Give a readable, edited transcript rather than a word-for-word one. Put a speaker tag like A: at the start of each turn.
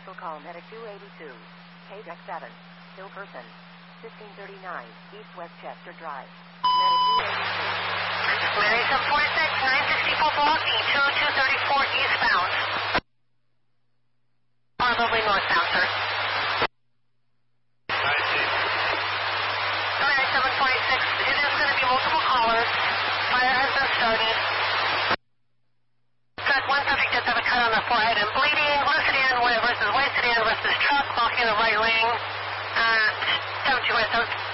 A: Special call Medic 282. KDEC 7. Still person. 1539 East Westchester Drive. Medic 282.
B: Medic 746, 964 blocking, 2234 eastbound. Probably northbound, sir. Medic 746, it is going to be multiple callers. Fire has been started. Got one subject just have a cut on the forehead and bleeding. Blue sedan versus white sedan versus truck blocking the right lane. 72 West.